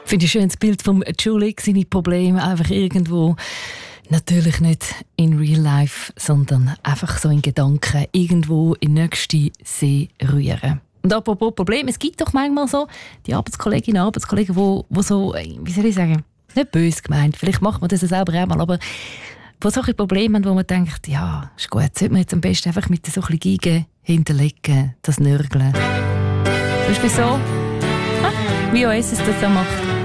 Finde ich schön das Bild von Julik, seine Probleme einfach irgendwo, natürlich nicht in real life, sondern einfach so in Gedanken irgendwo in den nächsten See rühren. Und apropos Problem, es gibt doch manchmal so die Arbeitskolleginnen und Arbeitskollegen, die so, wie soll ich sagen, nicht böse gemeint, vielleicht macht man das selber auch mal, aber wo solche Probleme haben, wo man denkt, ja, ist gut, sollte man jetzt am besten einfach mit so ein bisschen Geige hinterlegen, das Nörgeln. Zum Beispiel so, wie OS es das da macht.